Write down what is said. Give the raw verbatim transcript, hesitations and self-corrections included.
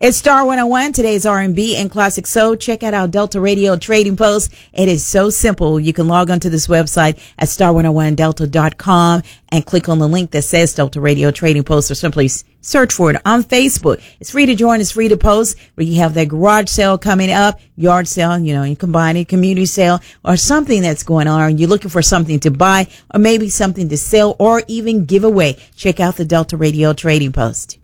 It's Star one oh one. Today's R and B and classic soul. Check out our Delta Radio Trading Post. It is so simple. You can log onto this website at star one oh one delta dot com and click on the link that says Delta Radio Trading Post, or simply search for it on Facebook. It's free to join. It's free to post. Where you have that garage sale coming up, yard sale, you know, you combine it, community sale, or something that's going on, and you're looking for something to buy, or maybe something to sell, or even give away. Check out the Delta Radio Trading Post.